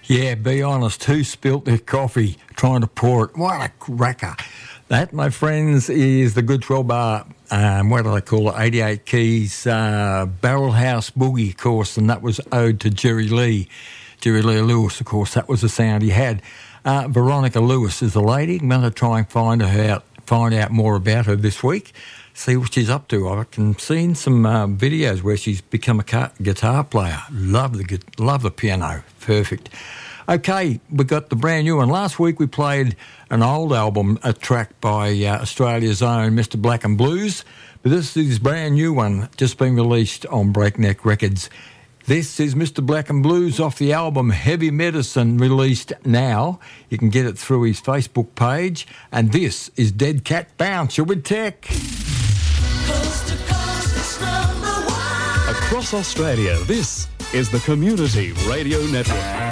Yeah, be honest, who spilt their coffee trying to pour it? What a cracker. That, my friends, is the Good 12 Bar, what do they call it, 88 Keys Barrel House Boogie, of course, and that was owed to Jerry Lee Lewis, of course. That was the sound he had. Veronica Lewis is the lady. I'm going to try and find out more about her this week, see what she's up to. I can see some videos where she's become a guitar player. Love the piano. Perfect. Okay, we got the brand new one. Last week we played an old album, a track by Australia's own Mr. Black and Blues, but this is his brand new one, just been released on Breakneck Records. This is Mr. Black and Blues off the album Heavy Medicine, released now. You can get it through his Facebook page, and this is Dead Cat Bouncer with Tech. Coast to coast, it's number one. Across Australia, this is the Community Radio Network.